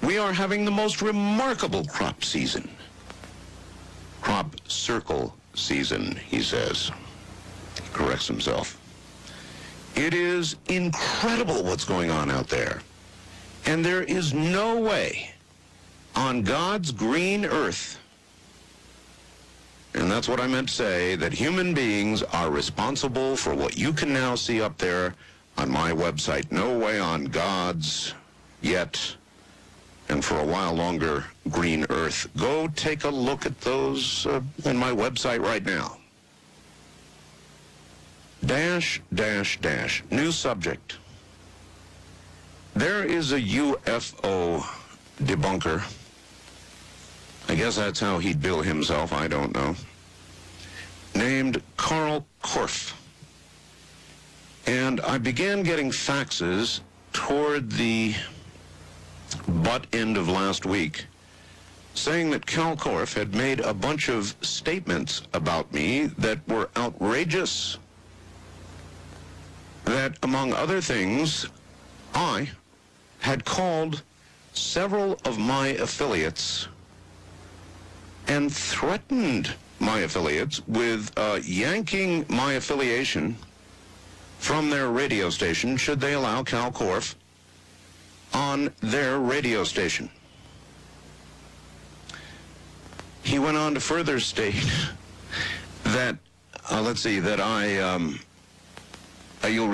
We are having the most remarkable crop season. Crop circle season, he says. He corrects himself. It is incredible what's going on out there. And there is no way on God's green earth, and that's what I meant to say, that human beings are responsible for what you can now see up there on my website. No way on God's yet, and for a while longer, green earth. Go take a look at those on my website right now. -- New subject. There is a UFO debunker. I guess that's how he'd bill himself, I don't know. Named Carl Korff. And I began getting faxes toward the butt end of last week saying that Cal Korff had made a bunch of statements about me that were outrageous. That, among other things, I had called several of my affiliates and threatened my affiliates with yanking my affiliation from their radio station should they allow Cal Korff on their radio station. He went on to further state that, that you'll